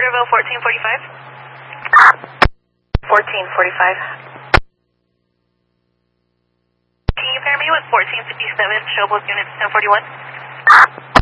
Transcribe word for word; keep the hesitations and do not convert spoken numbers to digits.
Centerville fourteen forty-five. fourteen forty-five. Can you pair me with fourteen fifty-seven, Showboat Unit ten forty-one?